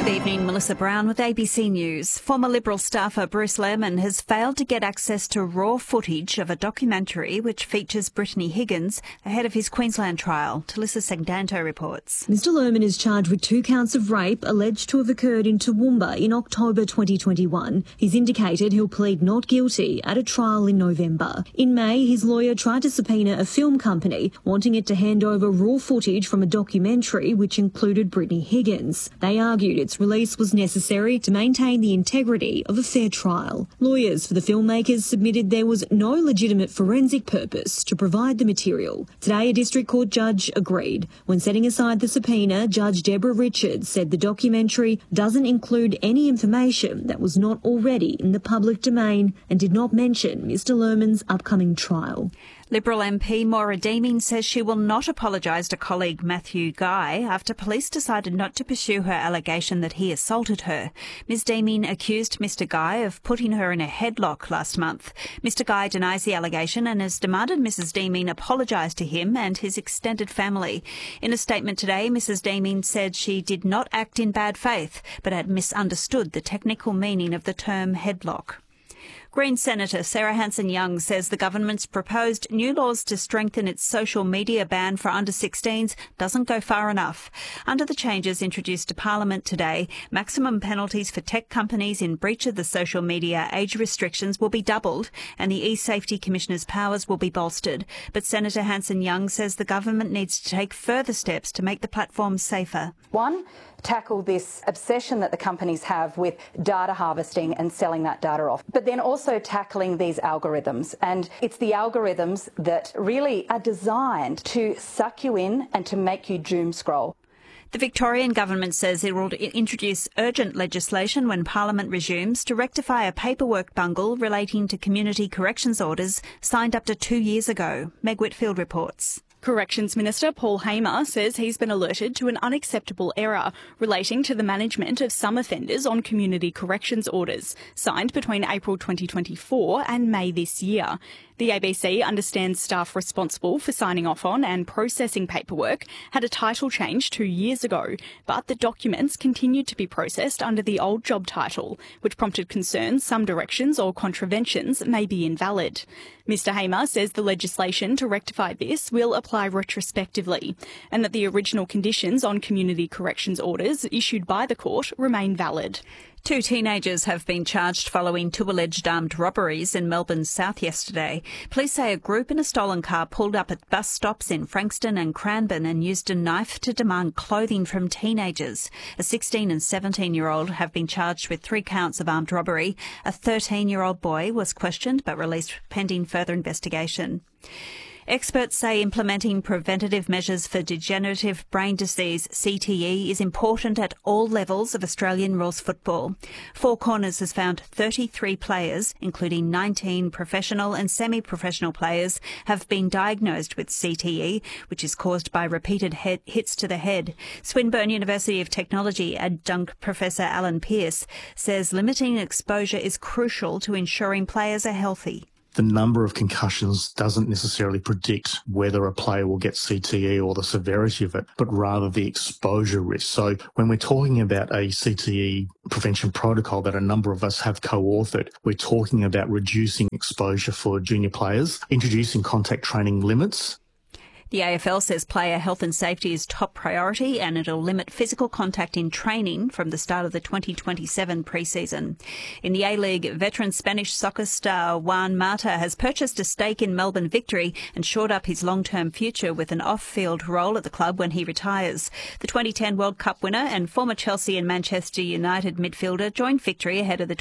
Good evening, Melissa Brown with ABC News. Former Liberal staffer Bruce Lehrmann has failed to get access to raw footage of a documentary which features Brittany Higgins ahead of his Queensland trial. Talissa Segdanto reports. Mr Lehrmann is charged with 2 counts of rape alleged to have occurred in Toowoomba in October 2021. He's indicated he'll plead not guilty at a trial in November. In May, his lawyer tried to subpoena a film company wanting it to hand over raw footage from a documentary which included Brittany Higgins. They argued its release was necessary to maintain the integrity of a fair trial. Lawyers for the filmmakers submitted there was no legitimate forensic purpose to provide the material. Today, a district court judge agreed. When setting aside the subpoena, Judge Deborah Richards said the documentary doesn't include any information that was not already in the public domain and did not mention Mr Lehrmann's upcoming trial. Liberal MP Maura Deeming says she will not apologise to colleague Matthew Guy after police decided not to pursue her allegation that he assaulted her. Ms Deeming accused Mr Guy of putting her in a headlock last month. Mr Guy denies the allegation and has demanded Mrs Deeming apologise to him and his extended family. In a statement today, Mrs Deeming said she did not act in bad faith but had misunderstood the technical meaning of the term headlock. Green Senator Sarah Hanson-Young says the government's proposed new laws to strengthen its social media ban for under-16s doesn't go far enough. Under the changes introduced to Parliament today, maximum penalties for tech companies in breach of the social media age restrictions will be doubled and the eSafety Commissioner's powers will be bolstered. But Senator Hanson-Young says the government needs to take further steps to make the platforms safer. One, tackle this obsession that the companies have with data harvesting and selling that data off, but then also tackling these algorithms. And it's the algorithms that really are designed to suck you in and to make you doom scroll. The Victorian government says it will introduce urgent legislation when Parliament resumes to rectify a paperwork bungle relating to community corrections orders signed up to 2 years ago. Meg Whitfield reports. Corrections Minister Paul Hamer says he's been alerted to an unacceptable error relating to the management of some offenders on community corrections orders signed between April 2024 and May this year. The ABC understands staff responsible for signing off on and processing paperwork had a title change 2 years ago, but the documents continued to be processed under the old job title, which prompted concerns some directions or contraventions may be invalid. Mr Hamer says the legislation to rectify this will apply retrospectively and that the original conditions on community corrections orders issued by the court remain valid. 2 teenagers have been charged following 2 alleged armed robberies in Melbourne's south yesterday. Police say a group in a stolen car pulled up at bus stops in Frankston and Cranbourne and used a knife to demand clothing from teenagers. A 16 and 17-year-old have been charged with 3 counts of armed robbery. A 13-year-old boy was questioned but released pending further investigation. Experts say implementing preventative measures for degenerative brain disease, CTE, is important at all levels of Australian rules football. Four Corners has found 33 players, including 19 professional and semi-professional players, have been diagnosed with CTE, which is caused by repeated hits to the head. Swinburne University of Technology adjunct Professor Alan Pearce says limiting exposure is crucial to ensuring players are healthy. The number of concussions doesn't necessarily predict whether a player will get CTE or the severity of it, but rather the exposure risk. So when we're talking about a CTE prevention protocol that a number of us have co-authored, we're talking about reducing exposure for junior players, introducing contact training limits. The AFL says player health and safety is top priority and it'll limit physical contact in training from the start of the 2027 pre-season. In the A-League, veteran Spanish soccer star Juan Mata has purchased a stake in Melbourne Victory and shored up his long-term future with an off-field role at the club when he retires. The 2010 World Cup winner and former Chelsea and Manchester United midfielder joined Victory ahead of the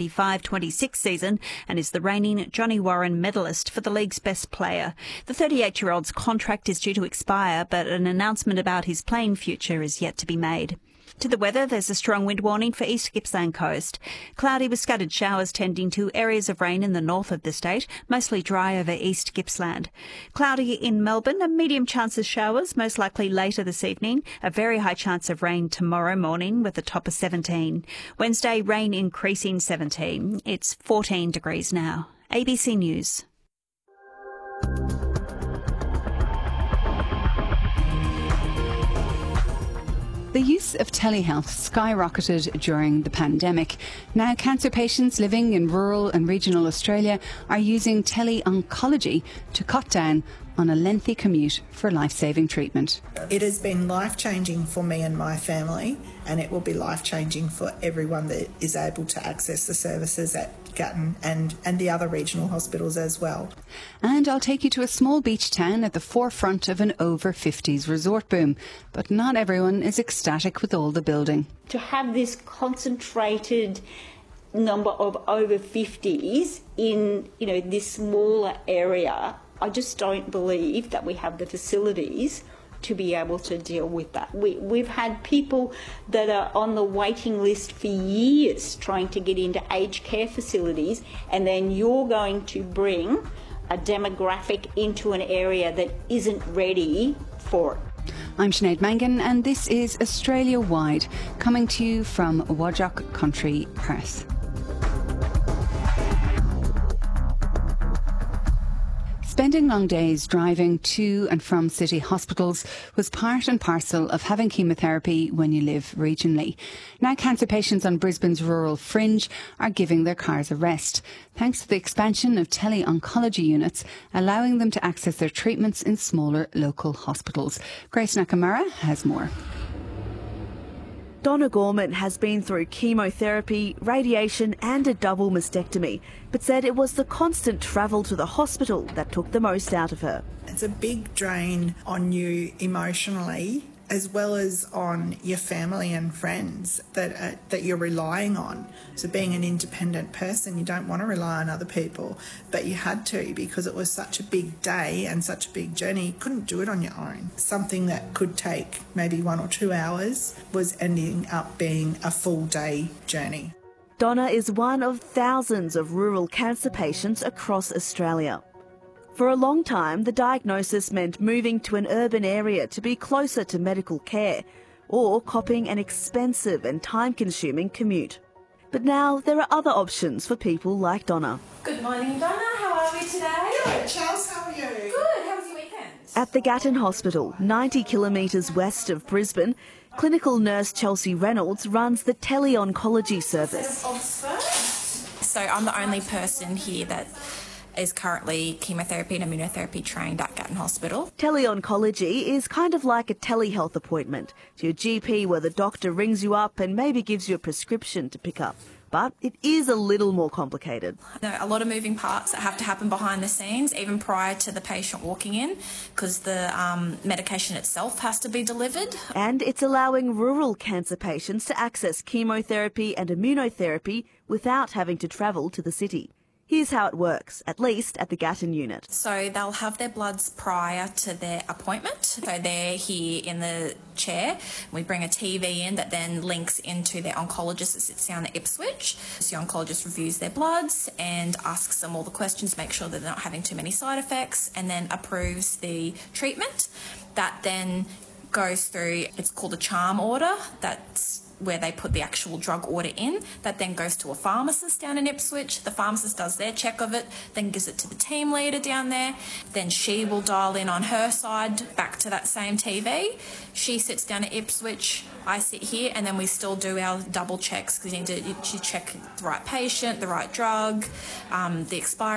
2025-26 season and is the reigning Johnny Warren medalist for the league's best player. The 38-year-old's contract is due to expire, but an announcement about his playing future is yet to be made. To the weather, there's a strong wind warning for East Gippsland coast. Cloudy with scattered showers tending to areas of rain in the north of the state, mostly dry over East Gippsland. Cloudy in Melbourne, a medium chance of showers, most likely later this evening. A very high chance of rain tomorrow morning with a top of 17. Wednesday, rain increasing 17. It's 14 degrees now. ABC News. The use of telehealth skyrocketed during the pandemic. Now cancer patients living in rural and regional Australia are using tele-oncology to cut down on a lengthy commute for life-saving treatment. It has been life-changing for me and my family, and it will be life-changing for everyone that is able to access the services at Gatton and the other regional hospitals as well. And I'll take you to a small beach town at the forefront of an over-50s resort boom. But not everyone is ecstatic with all the building. To have this concentrated number of over 50s in, this smaller area, I just don't believe that we have the facilities to be able to deal with that. We've had people that are on the waiting list for years trying to get into aged care facilities, and then you're going to bring a demographic into an area that isn't ready for it. I'm Sinead Mangan, and this is Australia Wide, coming to you from Whadjuk Country, Perth. Spending long days driving to and from city hospitals was part and parcel of having chemotherapy when you live regionally. Now cancer patients on Brisbane's rural fringe are giving their cars a rest, thanks to the expansion of tele-oncology units, allowing them to access their treatments in smaller local hospitals. Grace Nakamura has more. Donna Gorman has been through chemotherapy, radiation and a double mastectomy, but said it was the constant travel to the hospital that took the most out of her. It's a big drain on you emotionally, as well as on your family and friends that you're relying on. So being an independent person, you don't want to rely on other people, but you had to because it was such a big day and such a big journey. You couldn't do it on your own. Something that could take maybe 1 or 2 hours was ending up being a full day journey. Donna is one of thousands of rural cancer patients across Australia. For a long time, the diagnosis meant moving to an urban area to be closer to medical care, or copping an expensive and time-consuming commute. But now there are other options for people like Donna. Good morning, Donna. How are we today? Good, Charles. How are you? Good. How was your weekend? At the Gatton Hospital, 90 kilometres west of Brisbane, clinical nurse Chelsea Reynolds runs the tele-oncology service. So I'm the only person here that is currently chemotherapy and immunotherapy trained at Gatton Hospital. Tele-oncology is kind of like a telehealth appointment to your GP, where the doctor rings you up and maybe gives you a prescription to pick up. But it is a little more complicated. A lot of moving parts that have to happen behind the scenes, even prior to the patient walking in, because the medication itself has to be delivered. And it's allowing rural cancer patients to access chemotherapy and immunotherapy without having to travel to the city. Here's how it works, at least at the Gatton unit. So they'll have their bloods prior to their appointment. So they're here in the chair. We bring a TV in that then links into their oncologist that sits down at Ipswich. So the oncologist reviews their bloods and asks them all the questions, make sure that they're not having too many side effects, and then approves the treatment. That then goes through, it's called a charm order. That's where they put the actual drug order in. That then goes to a pharmacist down in Ipswich. The pharmacist does their check of it, then gives it to the team leader down there. Then she will dial in on her side back to that same TV. She sits down at Ipswich, I sit here, and then we still do our double checks because you need to check the right patient, the right drug, the expiry